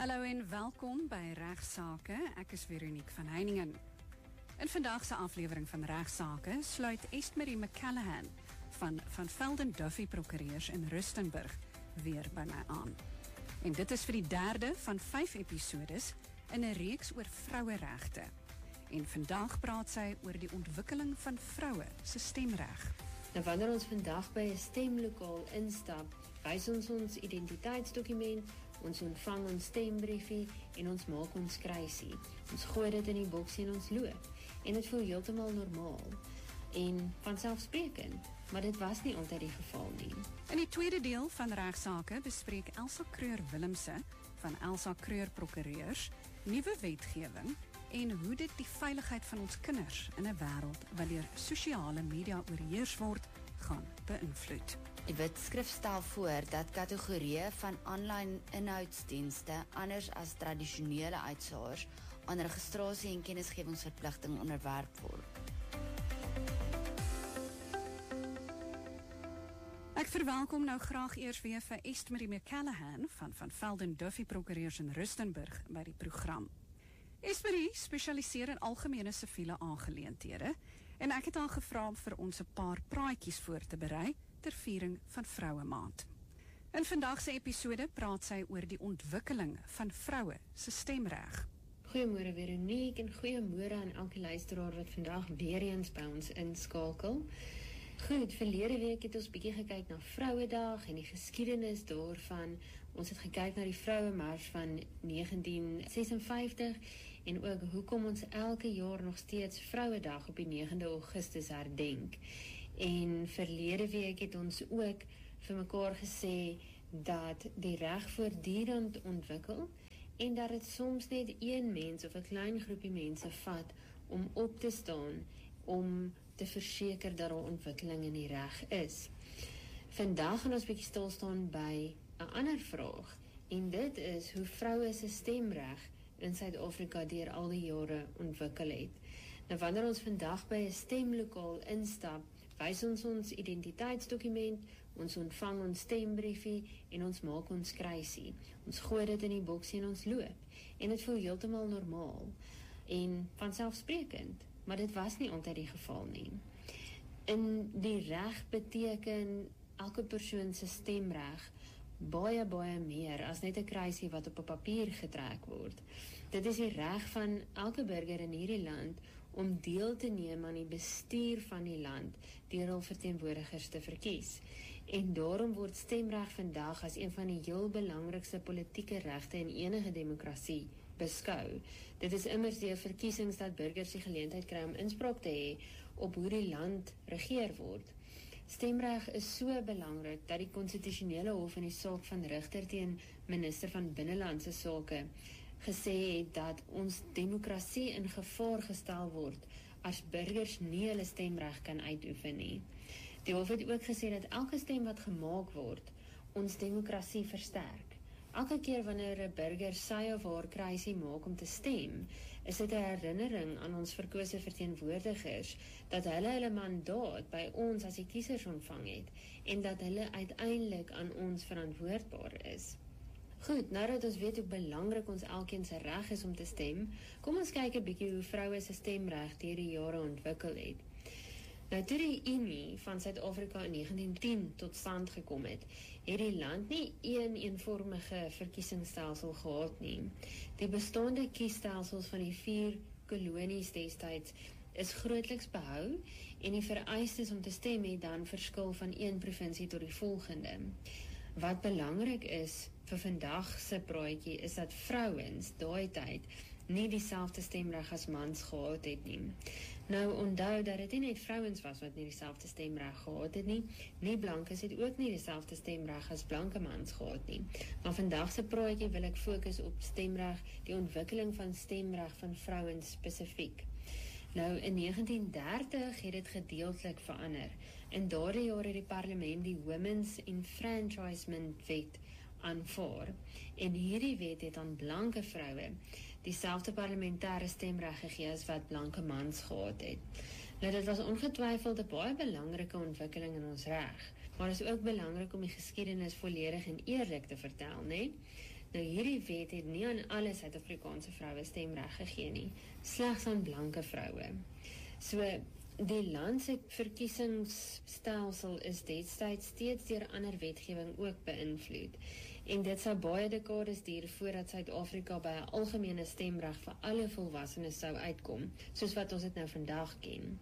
Hallo en welkom by Regsake. Ek is Veronique van Heiningen. In vandag se aflewering van Regsake sluit Estmarie McCallaghan van Velden Duffy Prokureurs in Rustenburg weer by my aan. En dit is vir die derde van 5 episodes in 'n reeks oor vroueregte. En vandag praat sy oor die ontwikkeling van vroue se stemreg. Nou, wanneer ons vandag by 'n stemlokaal instap, wys ons identiteitsdokument, ons ontvang ons stembriefie en ons maak ons kruisie. Ons gooi dit in die boksie en ons loop. En dit voel heeltemal normaal en vanselfsprekend, maar dit was nie altyd die geval nie. In die tweede deel van Regsake bespreek Elsa Kreur-Willemse van Elsa Kreur Prokureurs nuwe wetgewing en hoe dit die veiligheid van ons kinders in 'n wêreld wat deur sosiale media oorheers word, gaan beïnvloed. Die wetskrif stel voor dat kategorieë van aanlyn inhoudsdienste anders as tradisionele uitsaaiers aan registrasie en kennisgewingsverpligting onderwerp word. Ek verwelkom nou graag eers weer vir Estmarie McCallaghan van Velden Duffy Prokureurs in Rustenburg by die program. Estmarie spesialiseer in algemene siviele aangeleenthede en ek het haar gevra om vir ons 'n paar praatjies voor te berei ter viering van Vroue Maand. In vandag se episode praat sy oor die ontwikkeling van vroue se stemreg. Goeiemôre Veronique en goeiemôre aan elke luisteraar wat vandag weer eens by ons inskakel. Goed, verlede week het ons bietjie gekyk na Vrouedag en die geskiedenis daarvan. Ons het gekyk na die Vrouemars van 1956 en ook hoekom ons elke jaar nog steeds Vrouedag op die 9de Augustus herdenk. En verlede week het ons ook vir mekaar gesê dat die reg voortdurend ontwikkel en dat dit soms net een mens of 'n klein groepie mense vat om op te staan om te verseker dat daar ontwikkeling in die reg is. Vandag gaan ons bietjie stil staan by 'n ander vraag en dit is hoe vroue se stemreg in Suid-Afrika deur al die jare ontwikkel het. Nou, wanneer ons vandag by 'n stemlokaal instap, wys ons identiteitsdokument, ons ontvang ons stembriefie en ons maak ons kruisie. Ons gooi dit in die boksie en ons loop. En dit voel heeltemal normaal en vanselfsprekend, maar dit was nie altyd die geval nie. In die reg beteken elke persoon se stemreg baie meer as net 'n kruisie wat op 'n papier getrek word. Dit is die reg van elke burger in hierdie land om deel te neem aan die bestuur van die land deur hul verteenwoordigers te verkies. En daarom word stemreg vandag as een van die heel belangrikste politieke regte in enige demokrasie beskou. Dit is immers deur verkiesings dat burgers die geleentheid kry om inspraak te hê op hoe die land regeer word. Stemreg is so belangrik dat die konstitusionele hof in die saak van Rigter teen minister van Binnelandse Sake gesê het dat ons demokrasie in gevaar gestel word as burgers nie hulle stemreg kan uitoefen nie. Die hof het ook gesê dat elke stem wat gemaak word, ons demokrasie versterk. Elke keer wanneer 'n burger sy of haar kruisie maak om te stem, is dit 'n herinnering aan ons verkose verteenwoordigers dat hulle mandaat by ons as die kiesers ontvang het en dat hulle uiteindelik aan ons verantwoordbaar is. Goed, nou dat ons weet hoe belangrik ons elkeen se reg is om te stem, kom ons kyk 'n bietjie hoe vroue se stemreg deur die jare ontwikkel het. Nou, toe die Unie van Suid-Afrika in 1910 tot stand gekom het die land nie een eenvormige verkiesingsstelsel gehad nie. Die bestaande kiesstelsels van die 4 kolonies destyds is grootliks behou en die vereistes om te stem het dan verskil van een provinsie tot die volgende. Wat belangrik is vir vandag se praatjie is dat vrouens daai tyd nie dieselfde stemreg as mans gehad het nie. Nou onthou dat dit nie net vrouens was wat nie dieselfde stemreg gehad het nie. Nie blankes het ook nie dieselfde stemreg as blanke mans gehad nie. Maar vandag se praatjie wil ek fokus op stemreg, die ontwikkeling van stemreg van vrouens spesifiek. Nou, in 1930 het dit gedeeltelik verander. In daardie jaar het die parlement die Women's Enfranchisement Wet aanvaar. En hierdie wet het aan blanke vroue dieselfde parlementêre stemreg gegee as wat blanke mans gehad het. Nou, dit was ongetwyfeld 'n baie belangrike ontwikkeling in ons reg, maar dit is ook belangrik om die geskiedenis volledig en eerlik te vertel, né? Nou hierdie wet het nie aan alle Suid-Afrikaanse vroue stemreg gegee nie, slegs aan blanke vroue. So die land se verkiesingsstelsel is destyds steeds deur ander wetgewing ook beïnvloed. En dit sou baie dekades duur voordat Suid-Afrika by 'n algemene stemreg vir alle volwassenes sou uitkom, soos wat ons dit nou vandag ken.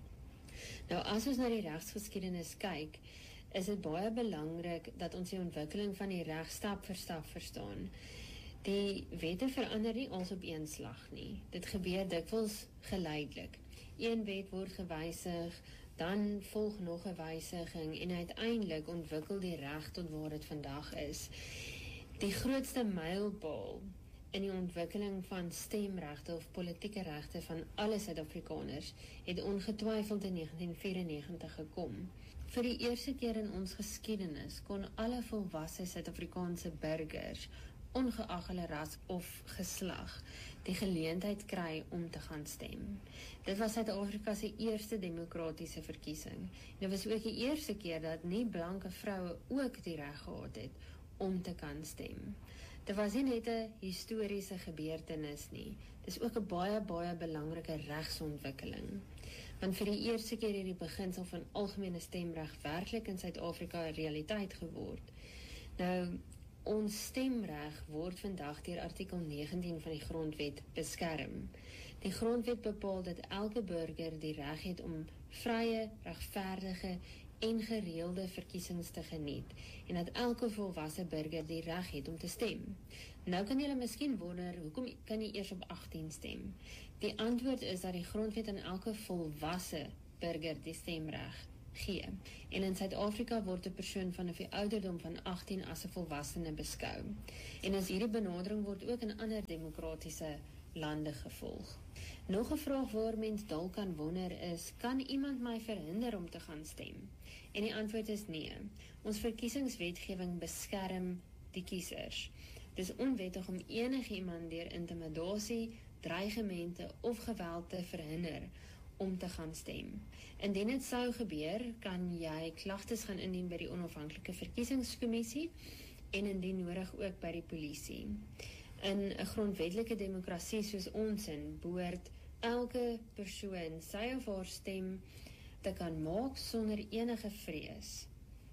Nou as ons na die regsgeskiedenis kyk, is dit baie belangrik dat ons die ontwikkeling van die reg stap vir stap verstaan. Die wette verander nie als op een slag nie. Dit gebeur dikwels geleidelik. Een wet word gewysig, dan volg nog 'n wysiging en uiteindelik ontwikkel die reg tot waar dit vandag is. Die grootste mylpaal in die ontwikkeling van stemregte of politieke regte van alle Suid-Afrikaners het ongetwyfeld in 1994 gekom. Vir die eerste keer in ons geskiedenis kon alle volwasse Suid-Afrikaanse burgers, ongeag hulle ras of geslag, die geleentheid kry om te gaan stem. Dit was Suid-Afrika se eerste demokratiese verkiesing. Dit was ook die eerste keer dat nie blanke vroue ook die reg gehad het om te kan stem. Dit was nie net 'n historiese gebeurtenis nie, dis ook 'n baie belangrike regsontwikkeling. Want vir die eerste keer het die beginsel van algemene stemreg werklik in Suid-Afrika 'n realiteit geword. Nou, ons stemreg word vandag deur artikel 19 van die Grondwet beskerm. Die Grondwet bepaal dat elke burger die reg het om vrye, regverdige en gereelde verkiesings te geniet, en dat elke volwasse burger die reg het om te stem. Nou kan julle miskien wonder, hoekom kan jy eers op 18 stem? Die antwoord is dat die Grondwet aan elke volwasse burger die stemreg gee. En in Suid-Afrika word 'n persoon vanaf die ouderdom van 18 as 'n volwassene beskou. En as hierdie benadering word ook in ander demokratiese lande gevolg. Nog 'n vraag waar mens dalk kan wonder is, kan iemand my verhinder om te gaan stem? En die antwoord is nee. Ons verkiesingswetgewing beskerm die kiesers. Dis onwettig om enigiemand deur intimidasie, dreigemente of geweld te verhinder om te gaan stem. Indien dit sou gebeur, kan jy klagtes gaan indien by die onafhanklike verkiesingskommissie en indien nodig ook by die polisie. In 'n grondwetlike demokrasie soos ons behoort elke persoon sy of haar stem te kan maak sonder enige vrees.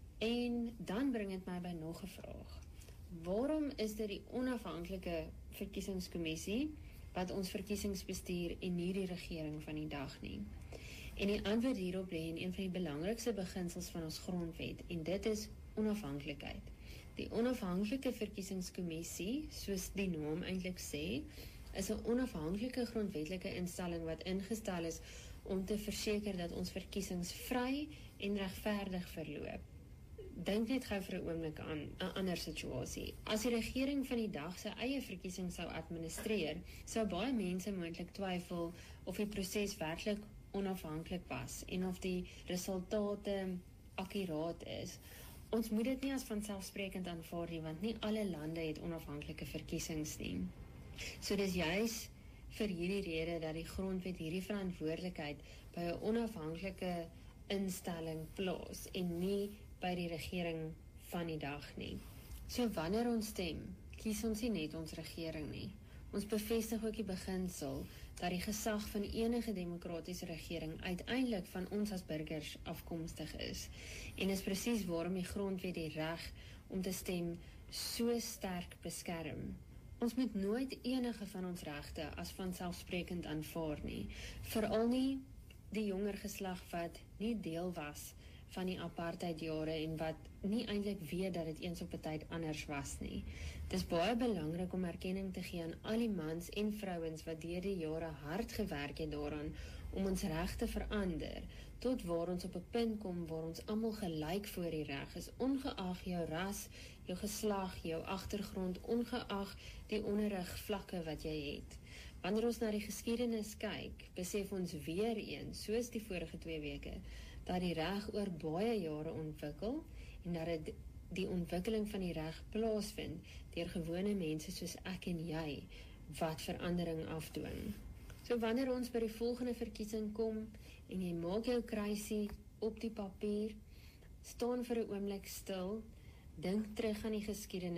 En dan bring dit my by nog 'n vraag. Waarom is dit die onafhanklike verkiesingskommissie wat ons verkiesings bestuur en nie die regering van die dag nie? En die antwoord hierop lê in een van die belangrikste beginsels van ons grondwet, en dit is onafhanklikheid. Die onafhanklike verkiesingskommissie, soos die naam eintlik sê, is 'n onafhanklike grondwetlike instelling wat ingestel is om te verseker dat ons verkiesings vry en regverdig verloop. Dink net gou vir 'n oomblik aan 'n ander situasie. As die regering van die dag sy eie verkiesing sou administreer, sou baie mense moontlik twyfel of die proses werklik onafhanklik was en of die resultate akkuraat is. Ons moet dit nie as vanselfsprekend aanvaar nie, want nie alle lande het onafhanklike verkiesings nie. So dis juis vir hierdie rede dat die grondwet hierdie verantwoordelikheid by 'n onafhanklike instelling plaas en nie by die regering van die dag nie. So wanneer ons stem, kies ons nie net ons regering nie. Ons bevestig ook die beginsel dat die gesag van enige demokratiese regering uiteindelik van ons as burgers afkomstig is. En is presies waarom die grondwet die reg om te stem so sterk beskerm. Ons moet nooit enige van ons regte as vanselfsprekend aanvaar nie, veral nie die jonger geslag wat nie deel was van die apartheidjare en wat nie eintlik weet dat dit eens op 'n tyd anders was nie. Dis baie belangrik om erkenning te gee aan al die mans en vrouens wat deur die jare hard gewerk het daaraan om ons reg te verander, tot waar ons op 'n punt kom waar ons almal gelyk voor die reg is, ongeag jou ras, jou geslag, jou agtergrond, ongeag die onderrigvlakke wat jy het. Wanneer ons na die geskiedenis kyk, besef ons weer eens, soos die vorige 2 weke, dat die reg oor baie jare ontwikkel en dat die ontwikkeling van die reg plaasvind deur gewone mense soos ek en jy wat verandering afdwing. So wanneer ons by die volgende verkiesing kom en jy maak jou kruisie op die papier, staan vir 'n oomblik stil, dink terug aan die geskiedenis,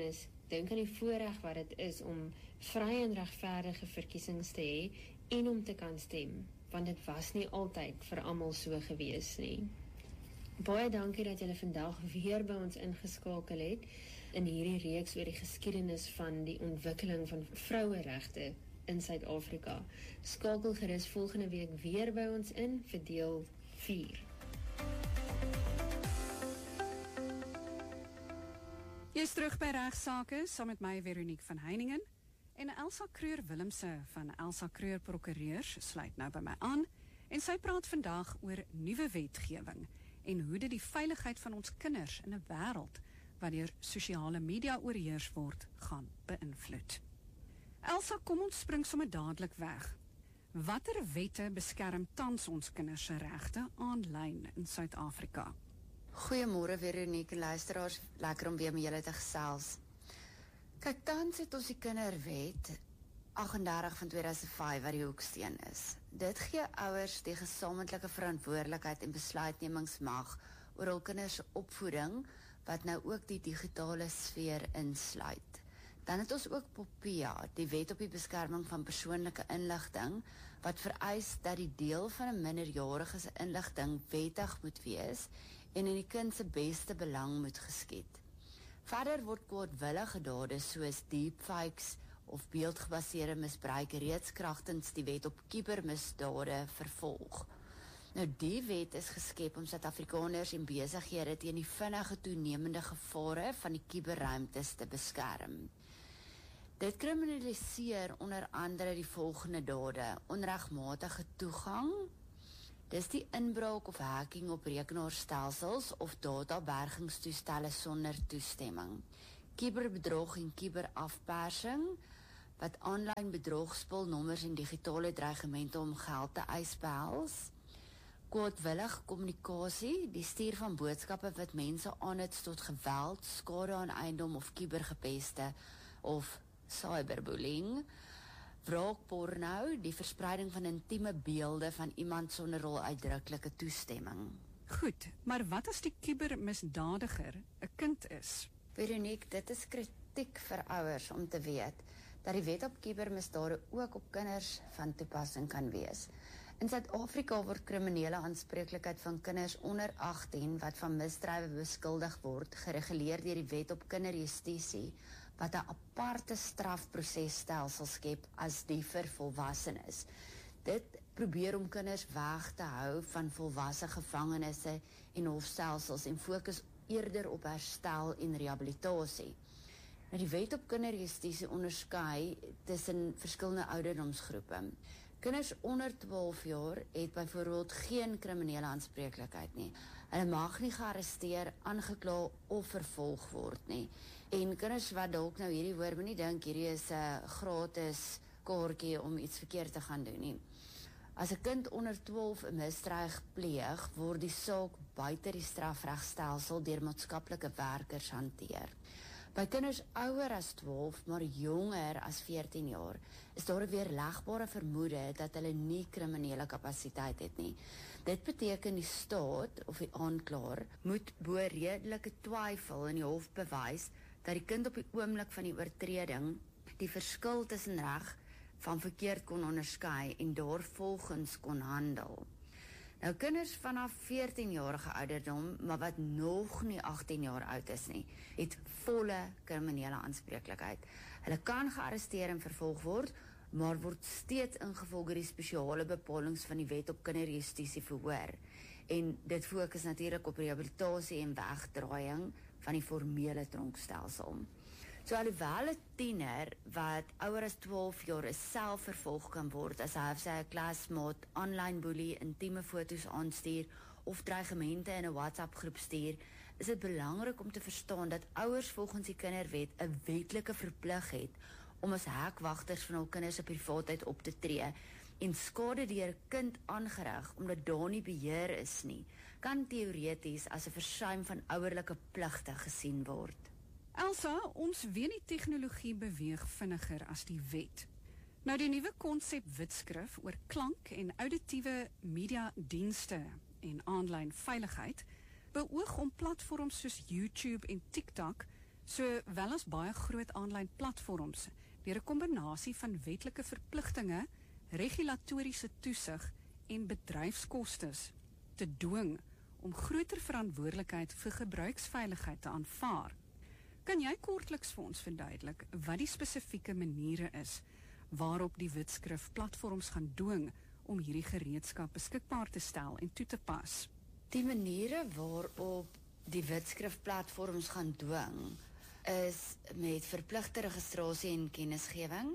dink aan die voorreg wat dit is om vry en regverdige verkiesings te hê en om te kan stem, want dit was nie altyd vir almal so gewees nie. Baie dankie dat julle vandag weer by ons ingeskakel het in hierdie reeks oor die geskiedenis van die ontwikkeling van vroueregte in Suid-Afrika. Skakel gerus volgende week weer by ons in vir deel 4. Jy is terug by Regsake saam met my Veronique van Heiningen en Elsa Kreur-Willemse van Elsa Kreur Prokureurs sluit nou by my aan en sy praat vandag oor nuwe wetgewing en hoe dit die veiligheid van ons kinders in 'n wêreld wat deur sosiale media oorheers word gaan beïnvloed. Elsa, kom ons spring sommer dadelik weg. Watter wette beskerm tans ons kinders se regte aanlyn in Suid-Afrika? Goeiemôre Veronique, luisteraars, lekker om weer met julle te gesels. Kyk, tans het ons die kinderwet 38 van 2005 wat die hoeksteen is. Dit gee ouers die gesamentlike verantwoordelikheid en besluitnemingsmag oor hul kinders se opvoeding, wat nou ook die digitale sfeer insluit. Dan het ons ook POPIA, die wet op die beskerming van persoonlike inligting, wat vereis dat die deel van 'n minderjarige se inligting wettig moet wees en in die kind se beste belang moet geskied. Verder word kwaadwillige dade soos deepfakes of beeldgebaseerde misbruik reeds kragtens die wet op kubermisdade vervolg. Nou die wet is geskep om Suid-Afrikaners en besighede teen die vinnige toenemende gevare van die kuberruimtes te beskerm. Dit kriminaliseer onder andere die volgende dade: onregmatige toegang, dis die inbraak of hacking op rekenaarstelsels of databergingstoestelle sonder toestemming, kuberbedrog en kuberafpersing, wat aanlyn bedrogspelnommers en digitale dreigemente om geld te eis behels, kwaadwillige kommunikasie, die stuur van boodskappe wat mense aanhits tot geweld, skade aan eiendom of kubergepeste of cyberbullying, wraakporno, die verspreiding van intieme beelde van iemand sonder hul uitdruklike toestemming. Goed, maar wat as die kubermisdadiger 'n kind is? Veronique, dit is kritiek vir ouers om te weet dat die wet op kubermisdade ook op kinders van toepassing kan wees. In Suid-Afrika word kriminele aanspreeklikheid van kinders onder 18 wat van misdrywe beskuldig word, gereguleer deur die wet op kinderjustisie, wat 'n aparte strafprosesstelsel skep as die vir volwassenes. Dit probeer om kinders weg te hou van volwasse gevangenisse en hofstelsels en fokus eerder op herstel en rehabilitasie. Nou die wet op kinderjustisie onderskei tussen verskillende ouderdomsgroepe. Kinders onder 12 jaar het byvoorbeeld geen kriminele aanspreeklikheid nie. Hulle mag nie gearresteer, aangekla of vervolg word nie. En kinders wat dalk nou hierdie hoor, moet nie dink hierdie is 'n gratis kaartjie om iets verkeerd te gaan doen nie. As 'n kind onder 12 'n misdrijf pleeg, word die saak buite die strafregstelsel deur maatskaplike werkers hanteer. By kinders ouer as 12, maar jonger as 14 jaar, is daar 'n weerlegbare vermoede dat hulle nie kriminele kapasiteit het nie. Dit beteken die staat of die aanklaer moet bo redelike twyfel in die hof bewys dat die kind op die oomblik van die oortreding die verskil tussen reg van verkeerd kon onderskei en daarvolgens kon handel. Nou kinders vanaf 14-jarige ouderdom, maar wat nog nie 18 jaar oud is nie, het volle kriminele aanspreeklikheid. Hulle kan gearresteer en vervolg word, maar word steeds ingevolge die spesiale bepalings van die wet op kinderjustisie verhoor. En dit fokus natuurlik op rehabilitasie en wegdraaiing van die formele tronkstelsel. So alhoewel 'n tiener wat ouer as 12 jaar is self vervolg kan word as hy of sy 'n klasmaat aanlyn boelie, intieme foto's aanstuur of dreigemente in 'n WhatsApp groep stuur, is dit belangrik om te verstaan dat ouers volgens die kinderwet 'n wetlike verplig het om as hekwagters van hul kinders se privaatheid op te tree en skade deur 'n kind aangerig omdat daar nie beheer is nie, kan teoreties as 'n versuim van ouerlike pligte gesien word. Elsa, ons weet die tegnologie beweeg vinniger as die wet. Nou die nuwe konsep wetskrif oor klank en auditiewe mediadienste en aanlyn veiligheid beoog om platforms soos YouTube en TikTok Sowel as baie groot aanlyn platforms deur 'n kombinasie van wetlike verpligtinge, regulatoriese toesig en bedryfskostes te dwing om groter verantwoordelikheid vir gebruiksveiligheid te aanvaar. Kan jy kortliks vir ons verduidelik wat die spesifieke maniere is waarop die Witskrif platforms gaan dwing om hierdie gereedskap beskikbaar te stel en toe te pas? Die maniere waarop die Witskrif platforms gaan dwing is met verpligte registrasie en kennisgewing.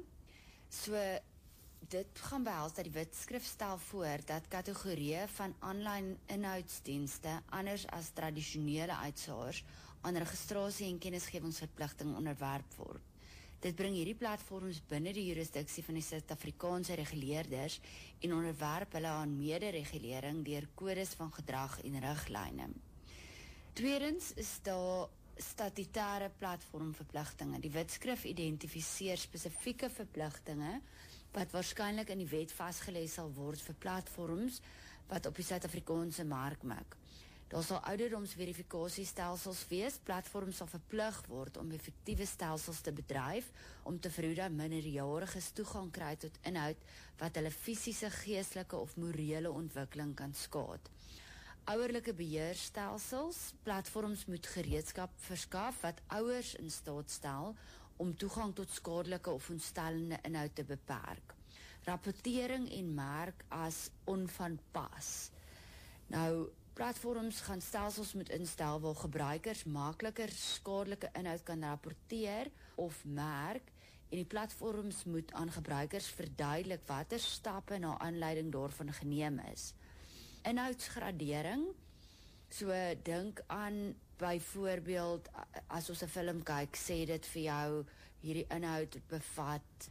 So dit gaan behels dat die Witskrif stel voor dat kategorieë van aanlyn inhoudsdienste anders as tradisionele uitsaaiers aan registrasie en kennisgewingsverpligting onderwerp word. Dit bring hierdie platforms binne die jurisdiksie van die Suid-Afrikaanse reguleerders en onderwerp hulle aan mede-regulering deur kodes van gedrag en riglyne. Tweedens is daar statutêre platformverpligtinge. Die Witskrif identifiseer spesifieke verpligtinge wat waarskynlik in die wet vasgelê sal word vir platforms wat op die Suid-Afrikaanse mark mik. Daar sal ouderdomsverifikasiestelsels wees. Platforms sal verplig word om effektiewe stelsels te bedryf om te verhoed dat minderjariges toegang kry tot inhoud wat hulle fisiese, geestelike of morele ontwikkeling kan skaad. Ouerlike beheerstelsels, platforms moet gereedskap verskaf wat ouers in staat stel om toegang tot skadelike of ontstellende inhoud te beperk. Rapportering en merk as onvanpas. Nou, platforms gaan stelsels moet instel waar gebruikers makliker skadelike inhoud kan rapporteer of merk en die platforms moet aan gebruikers verduidelik watter stappe na aanleiding daarvan geneem is. Inhoudsgradering, so dink aan byvoorbeeld as ons 'n film kyk, sê dit vir jou hierdie inhoud bevat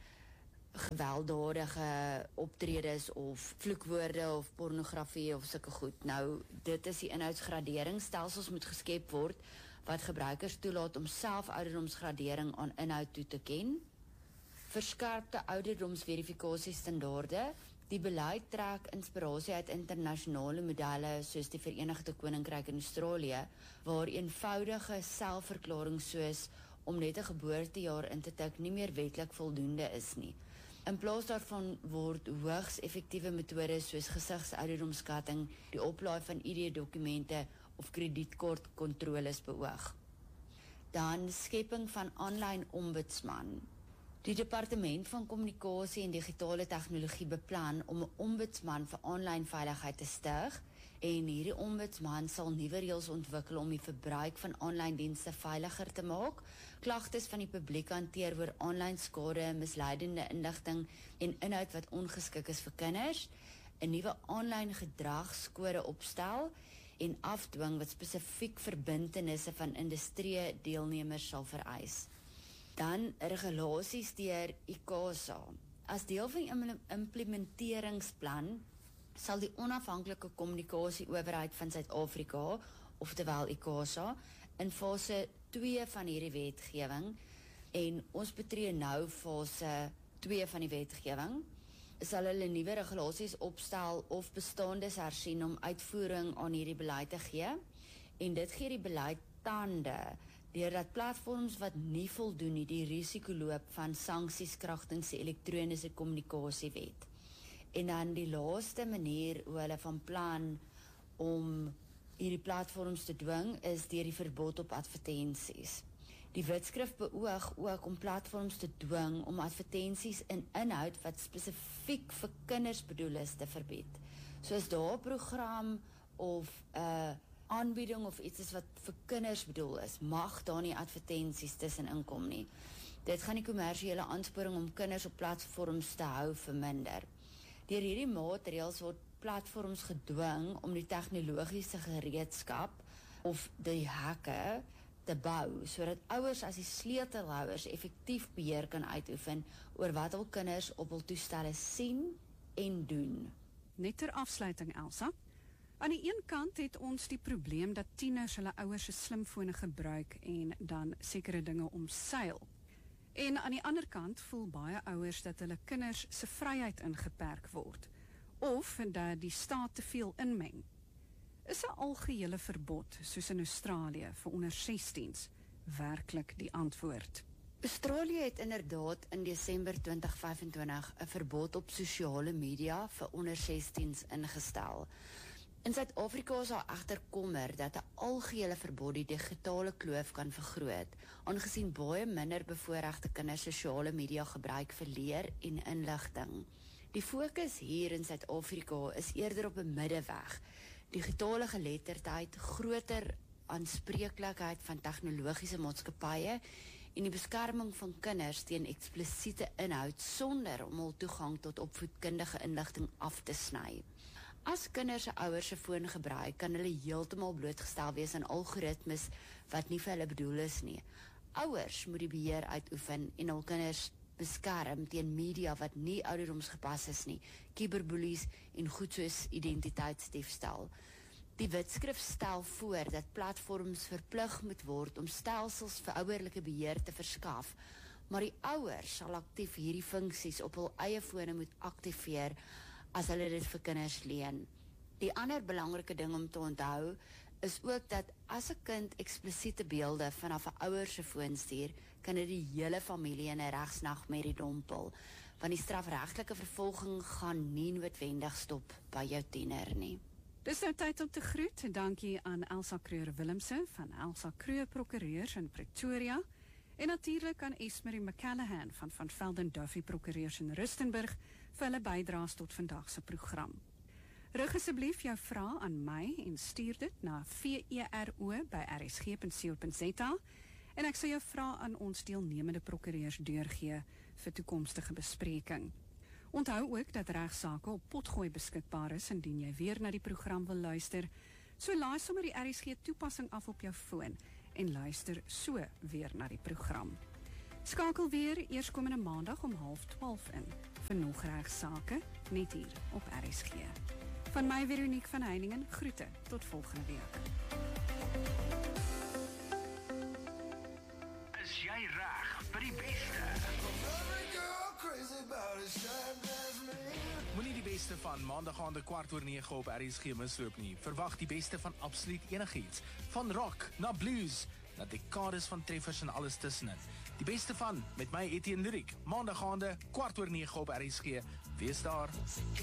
gewelddadige optredes of vloekwoorde of pornografie of sulke goed. Nou, dit is die inhoudsgraderingsstelsels moet geskep word wat gebruikers toelaat om self ouderdomsgradering aan inhoud toe te ken. Verskerpte ouderdomsverifikasiestandaarde. Die beleid trek inspirasie uit internasionale modelle soos die Verenigde Koninkryk en Australië, waar eenvoudige selfverklaring soos om net 'n geboortejaar in te tik nie meer wetlik voldoende is nie. In plaas daarvan word hoogs effektiewe metodes soos gesigsouderdomskatting, die oplaai van ID-dokumente of kredietkaartkontroles beoog. Dan skepping van aanlyn ombudsman. Die Departement van Kommunikasie en Digitale Tegnologie beplan om 'n ombudsman vir aanlyn veiligheid te stig en hierdie ombudsman sal nuwe reëls ontwikkel om die verbruik van aanlyn dienste veiliger te maak, klagtes van die publiek hanteer oor aanlyn skade, misleidende inligting en inhoud wat ongeskik is vir kinders, 'n nuwe aanlyn gedragskode opstel en afdwing wat spesifiek verbintenisse van industrie deelnemers sal vereis. Dan regulasies deur ICASA. As deel van die implementeringsplan sal die onafhanklike kommunikasieowerheid van Suid-Afrika, oftewel ICASA, in fase 2 van hierdie wetgewing, en ons betree nou fase 2 van die wetgewing, sal hulle nuwe regulasies opstel of bestaandes hersien om uitvoering aan hierdie beleid te gee, en dit gee die beleid tande, deurdat platforms wat nie voldoen nie die risiko loop van sanksies kragtens die elektroniese kommunikasiewet. En dan die laaste manier hoe hulle van plan om hierdie platforms te dwing is deur die verbod op advertensies. Die Witskrif beoog ook om platforms te dwing om advertensies in inhoud wat spesifiek vir kinders bedoel is te verbied. Soos daar 'n program of 'n aanbieding of iets is wat vir kinders bedoel is, mag daar nie advertensies tussen inkom nie. Dit gaan die kommersiële aansporing om kinders op platforms te hou verminder. Deur hierdie maatreëls word platforms gedwing om die tegnologiese gereedskap of die hekke te bou, sodat ouers as die sleutelhouers effektief beheer kan uitoefen oor wat hul kinders op hul toestelle sien en doen. Net ter afsluiting, Elsa. Aan die een kant het ons die probleem dat tieners hulle ouers se slimfone gebruik en dan sekere dinge omseil. En aan die ander kant voel baie ouers dat hulle kinders se vryheid ingeperk word of dat die staat te veel inmeng. Is 'n algehele verbod soos in Australië vir onder 16s werklik die antwoord? Australië het inderdaad in Desember 2025 'n verbod op sosiale media vir onder 16s ingestel. In Suid-Afrika is daar egter kommer dat 'n algehele verbod die digitale kloof kan vergroot, aangesien baie minder bevoorregte kinders sosiale media gebruik vir leer en inligting. Die fokus hier in Suid-Afrika is eerder op 'n middeweg. Digitale geletterdheid, groter aanspreeklikheid van tegnologiese maatskappye en die beskerming van kinders teen eksplisiete inhoud sonder om hul toegang tot opvoedkundige inligting af te sny. As kinders se ouers se foon gebruik, kan hulle heeltemal blootgestel wees aan algoritmes wat nie vir hulle bedoel is nie. Ouers moet die beheer uitoefen en hul kinders beskerm teen media wat nie ouderdomsgepas is nie, cyberbullies en goed soos identiteitsdiefstal. Die wetskrif stel voor dat platforms verplig moet word om stelsels vir ouerlike beheer te verskaf, maar die ouers sal aktief hierdie funksies op hul eie fone moet aktiveer as hulle dit vir kinders leen. Die ander belangrike ding om te onthou is ook dat as 'n kind eksplisiete beelde vanaf 'n ouer se foon stuur, kan dit die hele familie in 'n regsnagmerrie dompel, want die strafregtelike vervolging gaan nie noodwendig stop by jou tiener nie. Dis nou tyd om te groet. Dankie aan Elsa Kreur-Willemse van Elsa Kreur Prokureurs in Pretoria en natuurlik aan Esmerie McCallahan van Velden Duffy Prokureurs in Rustenburg vir hulle bydraes tot vandag se program. Rig asseblief jou vrae aan my en stuur dit na vero@rsg.co.za en ek sal jou vrae aan ons deelnemende prokureurs deurgee vir toekomstige bespreking. Onthou ook dat regsaake op Potgooi beskikbaar is indien jy weer na die program wil luister. So laai sommer die RSG toepassing af op jou foon en luister so weer na die program. Skakel weer eerskomende maandag om 11:30 in vir nog regsaake net hier op RSG. Van my Veronique van Heiningen, groete tot volgende week. Is jy reg vir die beste? Moenie die beste van maandag aande 8:45 op RSG misloop nie. Verwag die beste van absoluut enigiets. Van rock na blues, na dekades van treffers en alles tussenin. Die beste van met my Etienne Lyric. Maandag aande 8:45 op RSG. Wees daar.